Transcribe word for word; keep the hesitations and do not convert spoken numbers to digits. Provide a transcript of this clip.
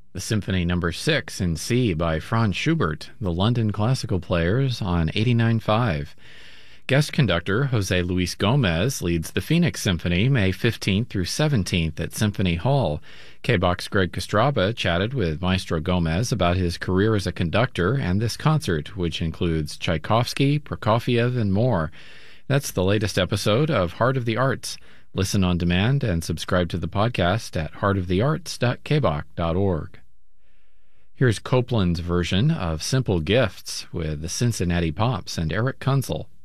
The Symphony Number six in C by Franz Schubert, the London Classical Players on eighty-nine point five. Guest conductor Jose Luis Gomez leads the Phoenix Symphony May fifteenth through seventeenth at Symphony Hall. K-Box Greg Kostraba chatted with Maestro Gomez about his career as a conductor and this concert, which includes Tchaikovsky, Prokofiev, and more. That's the latest episode of Heart of the Arts. Listen on demand and subscribe to the podcast at heart of the arts dot k b o c dot org. Here's Copland's version of Simple Gifts with the Cincinnati Pops and Eric Kunzel.